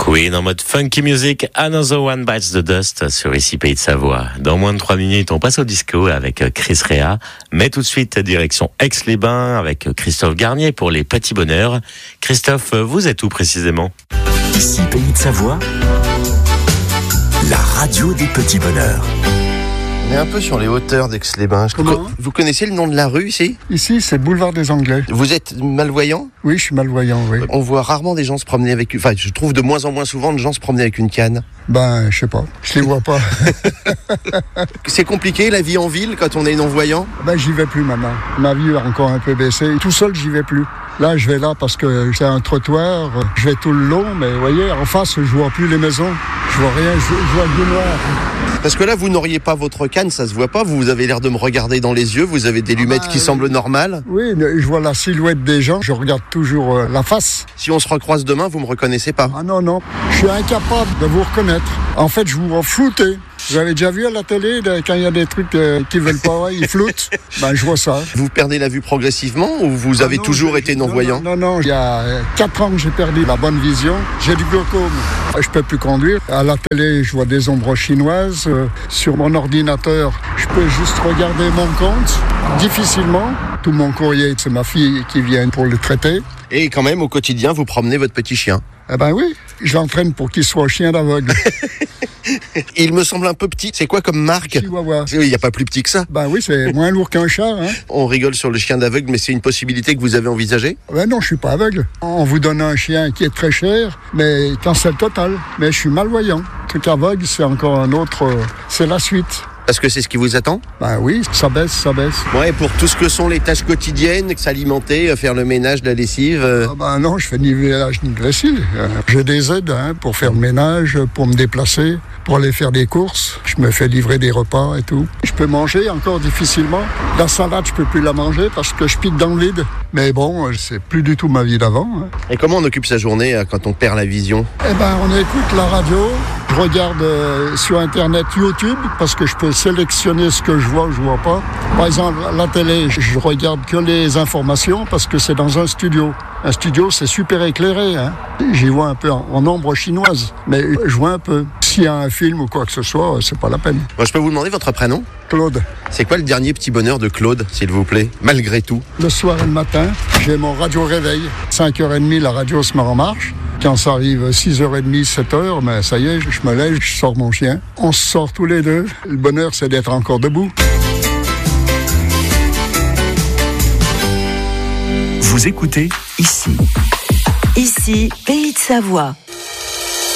Queen en mode funky music, Another One Bites the Dust sur ici Pays de Savoie. Dans moins de 3 minutes, on passe au disco avec Chris Rea. Mais tout de suite, direction Aix-les-Bains avec Christophe Garnier pour les petits bonheurs. Christophe, vous êtes où précisément ? Ici Pays de Savoie, la radio des petits bonheurs. On est un peu sur les hauteurs d'Aix-les-Bains. Vous connaissez le nom de la rue ici ? Ici, c'est boulevard des Anglais. Vous êtes malvoyant ? Oui, je suis malvoyant, oui. On voit rarement des gens se promener avec... Enfin, je trouve de moins en moins souvent de gens se promener avec une canne. Ben, je sais pas. Je les vois pas. C'est compliqué la vie en ville quand on est non-voyant ? Ben, j'y vais plus maintenant. Ma vie a encore un peu baissé. Tout seul, j'y vais plus. Là, je vais là parce que c'est un trottoir. Je vais tout le long, mais vous voyez, en face, je vois plus les maisons. Je vois rien, je vois du noir. Parce que là, vous n'auriez pas votre canne, ça se voit pas. Vous avez l'air de me regarder dans les yeux. Vous avez des lunettes qui semblent normales. Oui, je vois la silhouette des gens. Je regarde toujours la face. Si on se recroise demain, vous me reconnaissez pas ? Ah non. Je suis incapable de vous reconnaître. En fait, je vous vois flouter. Vous avez déjà vu à la télé, quand il y a des trucs qui veulent pas, ils floutent. Ben, je vois ça. Vous perdez la vue progressivement ou vous avez toujours été non-voyant ? Non. Il y a 4 ans que j'ai perdu la bonne vision. J'ai du glaucome. Je peux plus conduire. À la télé, je vois des ombres chinoises. Sur mon ordinateur, je peux juste regarder mon compte. Difficilement. Tout mon courrier, c'est ma fille qui vient pour le traiter. Et quand même, au quotidien, vous promenez votre petit chien ? Eh ben oui, je l'entraîne pour qu'il soit chien d'aveugle. Il me semble un peu petit. C'est quoi comme marque ? Chihuahua. Il n'y a pas plus petit que ça. Ben oui, c'est moins lourd qu'un chat. Hein. On rigole sur le chien d'aveugle, mais c'est une possibilité que vous avez envisagée ? Ben non, je suis pas aveugle. On vous donne un chien qui est très cher, mais quand c'est le total. Mais je suis malvoyant. Truc aveugle, c'est encore un autre... c'est la suite. Parce que c'est ce qui vous attend ? Ben oui, ça baisse. Ouais, pour tout ce que sont les tâches quotidiennes, s'alimenter, faire le ménage, la lessive. Ah ben non, je fais ni ménage ni lessive. J'ai des aides pour faire le ménage, pour me déplacer, pour aller faire des courses. Je me fais livrer des repas et tout. Je peux manger encore difficilement. La salade, je peux plus la manger parce que je pique dans le vide. Mais bon, c'est plus du tout ma vie d'avant. Hein. Et comment on occupe sa journée quand on perd la vision ? Eh ben, on écoute la radio. Je regarde sur Internet YouTube parce que je peux sélectionner ce que je vois ou je vois pas. Par exemple, la télé, je regarde que les informations parce que c'est dans un studio. Un studio, c'est super éclairé. Hein. J'y vois un peu en ombre chinoise, mais je vois un peu. S'il y a un film ou quoi que ce soit, c'est pas la peine. Moi, je peux vous demander votre prénom ? Claude. C'est quoi le dernier petit bonheur de Claude, s'il vous plaît, malgré tout ? Le soir et le matin, j'ai mon radio réveil. 5h30, la radio se met en marche. Quand ça arrive 6h30, 7h, ben ça y est, je me lève, je sors mon chien. On se sort tous les deux. Le bonheur, c'est d'être encore debout. Vous écoutez ici. Ici, Pays de Savoie.